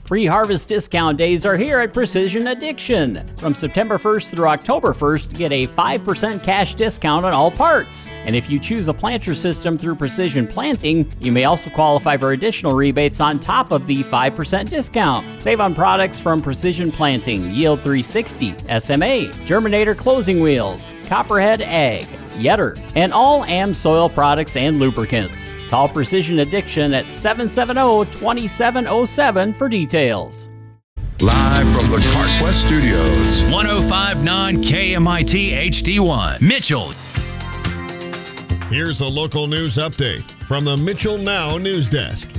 Pre-harvest discount days are here at Precision Addiction. From September 1st through October 1st, get a 5% cash discount on all parts. And if you choose a planter system through Precision Planting, you may also qualify for additional rebates on top of the 5% discount. Save on products from Precision Planting, Yield 360, SMA, Germinator Closing Wheels, Copperhead Ag, Yetter, and all AmSoil products and lubricants. Call Precision Addiction at 770-2707 for details. Live from the CarQuest Studios, 105.9 KMIT HD1, Mitchell. Here's a local news update from the Mitchell Now News Desk.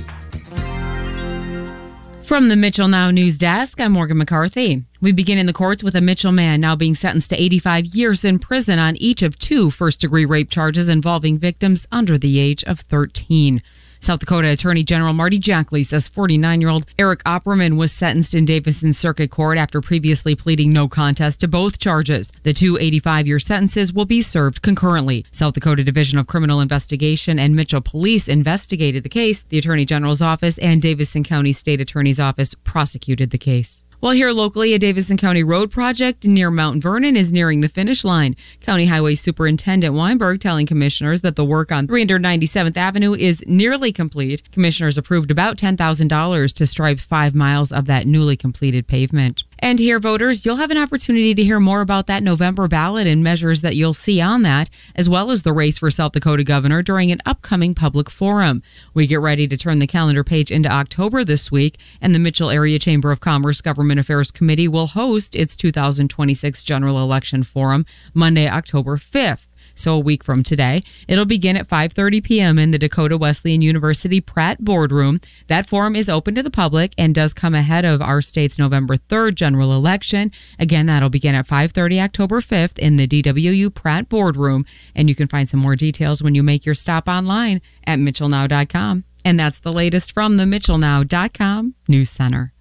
From the Mitchell Now News Desk, I'm Morgan McCarthy. We begin in the courts with a Mitchell man now being sentenced to 85 years in prison on each of 2 first-degree rape charges involving victims under the age of 13. South Dakota Attorney General Marty Jackley says 49-year-old Eric Opperman was sentenced in Davison Circuit Court after previously pleading no contest to both charges. The 2 85-year sentences will be served concurrently. South Dakota Division of Criminal Investigation and Mitchell Police investigated the case. The Attorney General's office and Davison County State Attorney's office prosecuted the case. Well, here locally, a Davison County road project near Mount Vernon is nearing the finish line. County Highway Superintendent Weinberg telling commissioners that the work on 397th Avenue is nearly complete. Commissioners approved about $10,000 to stripe 5 miles of that newly completed pavement. And here, voters, you'll have an opportunity to hear more about that November ballot and measures that you'll see on that, as well as the race for South Dakota governor during an upcoming public forum. We get ready to turn the calendar page into October this week, and the Mitchell Area Chamber of Commerce Government Affairs Committee will host its 2026 General Election Forum Monday, October 5th. So a week from today. It'll begin at 5:30 p.m. in the Dakota Wesleyan University Pratt Boardroom. That forum is open to the public and does come ahead of our state's November 3rd general election. Again, that'll begin at 5:30 October 5th in the DWU Pratt Boardroom. And you can find some more details when you make your stop online at mitchellnow.com. And that's the latest from the mitchellnow.com News Center.